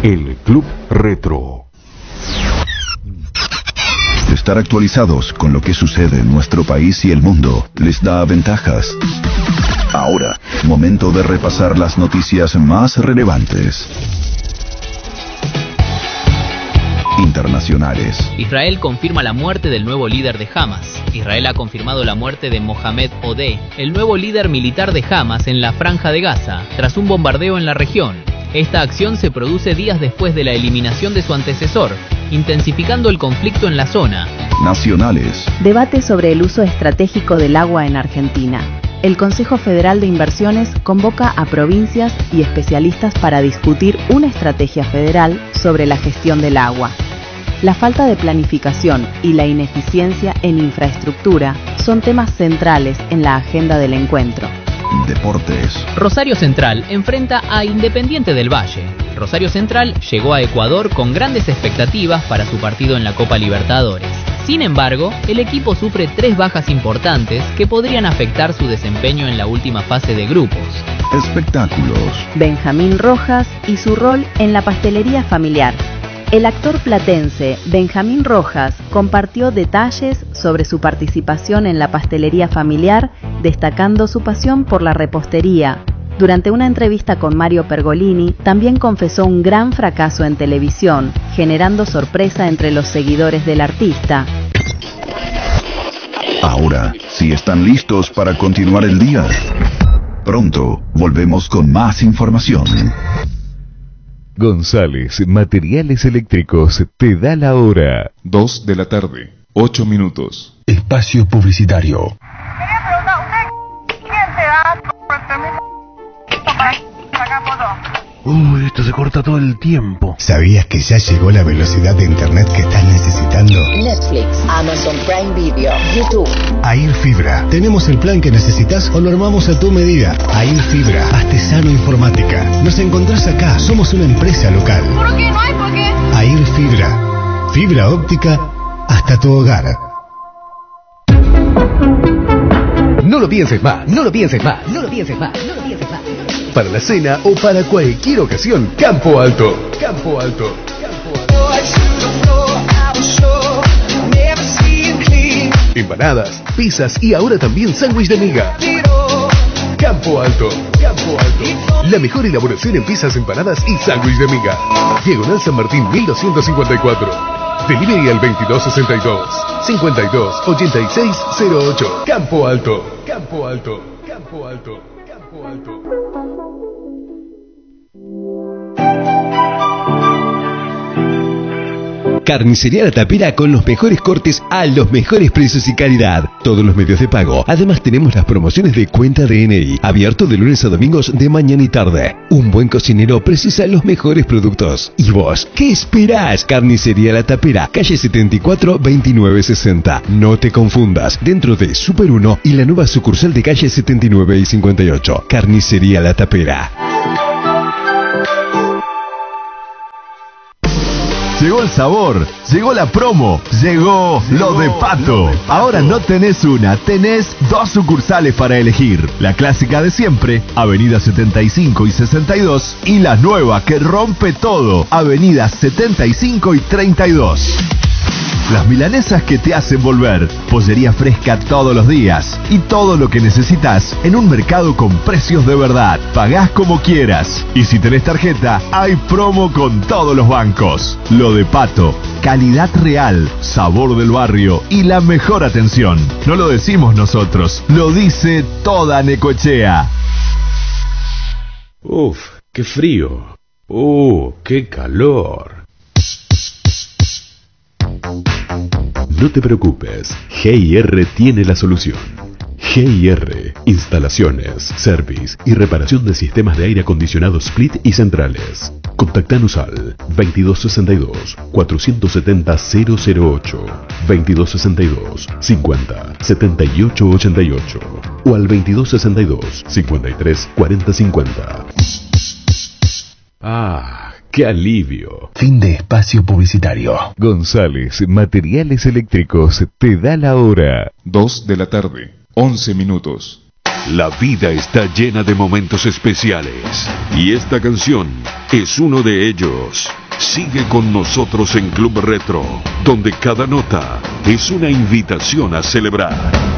El Club Retro. Estar actualizados con lo que sucede en nuestro país y el mundo les da ventajas. Ahora, momento de repasar las noticias más relevantes. Internacionales. Israel confirma la muerte del nuevo líder de Hamas. Israel ha confirmado la muerte de Mohamed Odeh, el nuevo líder militar de Hamas en la Franja de Gaza, tras un bombardeo en la región. Esta acción se produce días después de la eliminación de su antecesor, intensificando el conflicto en la zona. Nacionales. Debate sobre el uso estratégico del agua en Argentina. El Consejo Federal de Inversiones convoca a provincias y especialistas para discutir una estrategia federal sobre la gestión del agua. La falta de planificación y la ineficiencia en infraestructura son temas centrales en la agenda del encuentro. Deportes. Rosario Central enfrenta a Independiente del Valle. Rosario Central llegó a Ecuador con grandes expectativas para su partido en la Copa Libertadores. Sin embargo, el equipo sufre 3 bajas importantes que podrían afectar su desempeño en la última fase de grupos. Espectáculos. Benjamín Rojas y su rol en la pastelería familiar. El actor platense Benjamín Rojas compartió detalles sobre su participación en la pastelería familiar, destacando su pasión por la repostería. Durante una entrevista con Mario Pergolini, también confesó un gran fracaso en televisión, generando sorpresa entre los seguidores del artista. Ahora, si están listos para continuar el día, pronto volvemos con más información. González Materiales Eléctricos te da la hora. 2 de la tarde, 8 minutos. Espacio publicitario. Quería preguntar, ¿usted quién se da por el permiso para acá foto? Esto se corta todo el tiempo. ¿Sabías que ya llegó la velocidad de internet que estás necesitando? Netflix, Amazon Prime Video, YouTube. AIR Fibra. Tenemos el plan que necesitas o lo armamos a tu medida. AIR Fibra, Artesano Informática. Nos encontrás acá. Somos una empresa local. ¿Por qué? ¿No hay por qué? AIR Fibra. Fibra óptica hasta tu hogar. No lo pienses más, no lo pienses más, no lo pienses más, no lo pienses más. Para la cena o para cualquier ocasión, Campo Alto. Campo Alto. Campo Alto. Empanadas, pizzas y ahora también sándwich de miga. Campo Alto. Campo Alto. La mejor elaboración en pizzas, empanadas y sándwich de miga. Diagonal San Martín 1254. Delivery al 2262 52 86 08. Campo Alto. Campo Alto. Campo Alto. Campo Alto. Carnicería La Tapera con los mejores cortes a los mejores precios y calidad. Todos los medios de pago. Además tenemos las promociones de cuenta DNI. Abierto de lunes a domingos de mañana y tarde. Un buen cocinero precisa los mejores productos. ¿Y vos? ¿Qué esperás? Carnicería La Tapera, calle 74 2960. No te confundas. Dentro de Super 1 y la nueva sucursal de calle 79 y 58. Carnicería La Tapera. Llegó el sabor, llegó la promo, llegó lo de Pato. Ahora no tenés una, tenés 2 sucursales para elegir. La clásica de siempre, Avenida 75 y 62, y la nueva que rompe todo, Avenida 75 y 32. Las milanesas que te hacen volver, pollería fresca todos los días y todo lo que necesitas en un mercado con precios de verdad. Pagás como quieras y si tenés tarjeta, hay promo con todos los bancos. Lo de Pato, calidad real, sabor del barrio y la mejor atención. No lo decimos nosotros, lo dice toda Necochea. Uf, qué frío. Qué calor. No te preocupes, GIR tiene la solución. GIR, instalaciones, service y reparación de sistemas de aire acondicionado split y centrales. Contactanos al 2262 470 008, 2262 50 78 88 o al 2262 53 40 50. ¡Qué alivio! Fin de espacio publicitario. González Materiales Eléctricos te da la hora. 2 de la tarde, 11 minutos. La vida está llena de momentos especiales y esta canción es uno de ellos. Sigue con nosotros en Club Retro, donde cada nota es una invitación a celebrar.